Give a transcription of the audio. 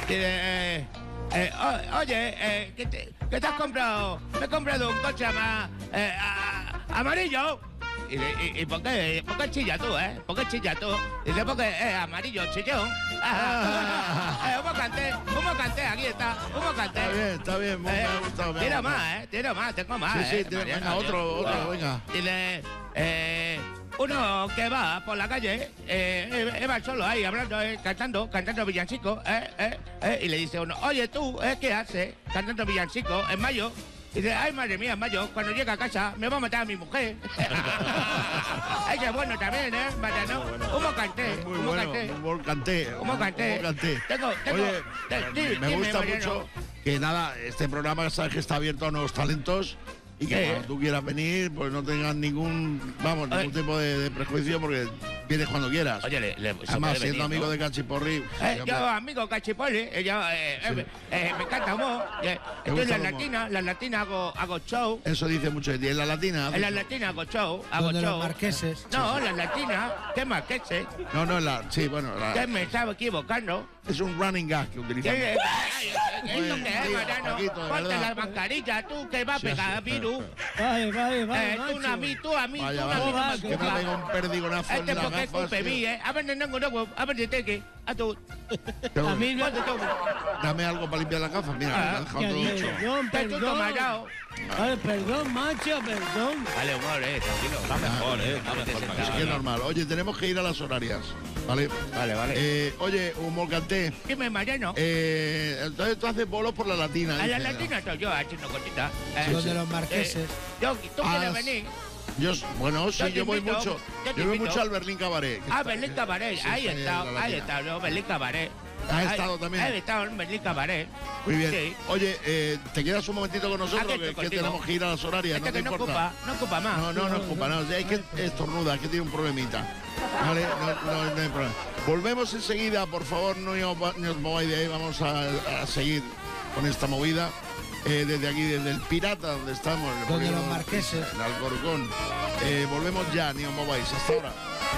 Oye, ¿qué te has comprado? Me he comprado un coche amarillo. ¿Y por qué chilla tú, eh? ¿Por qué chilla tú? Dice, porque es amarillo, chillón. Un mocante, aquí está, un mocante. Está bien, me ha gustado. Tiro más, tengo más. Sí, venga, otro, venga. Dile, uno que va por la calle, va solo ahí hablando, cantando villancicos, y le dice uno, oye tú, ¿qué haces? Cantando villancicos en mayo. Y dice, ay madre mía, en mayo, cuando llega a casa me va a matar a mi mujer. Ese es bueno también, Matano. Un mocante. Un mocante. Oye, me gusta mucho que nada, este programa sabes que está abierto a nuevos talentos. Y que cuando tú quieras venir, pues no tengas ningún tipo de prejuicio, porque vienes cuando quieras. Oye, además, siendo amigo de Cachiporri. Yo, amigo de Cachiporri, me encanta humor. Estoy en la latina hago show. Eso dice mucho de ti. ¿En la latina? En la latina hago show. Los marqueses. No, la latina. ¿Qué marqueses? No, sí, bueno. Que me estaba equivocando. Es un running gag que utilizamos. ¿Eso qué es, Mariano? Ponte la mascarilla, tú que va a pegar virus. Vale. Tú a mí. Que me pega un perdigonazo en la porque escupe mí, A ver, a ver, teque. A tú. A mí no. Dame algo para limpiar las gafas. Mira, me ha dejado todo Perdón. Vale, perdón, macho, perdón. Vale, humor, tranquilo. Está mejor, Es que es normal. Oye, tenemos que ir a las horarias. Vale. Oye, humor canté. Dime, Mariano. Entonces tú haces bolos por la latina. A la latina estoy yo haciendo cositas. De los marqueses. ¿Tú quieres venir? Yo voy mucho. Yo voy mucho al Berlín Cabaret. Berlín Cabaret. Ahí está, Berlín Cabaret. ¿Has estado también? He estado en Berlín Cabaret. Muy bien. Sí. Oye, ¿te quedas un momentito con nosotros? Que tenemos que ir a las horarias. Es que no ocupa más. No ocupa. Es que estornuda, es que tiene un problemita. Vale, no hay problema. Volvemos enseguida, por favor, no os mováis de ahí. Vamos a seguir con esta movida. Desde aquí, desde el Pirata, donde estamos. Donde los marqueses. En Alcorcón. Volvemos ya, ni os mováis. Hasta ahora.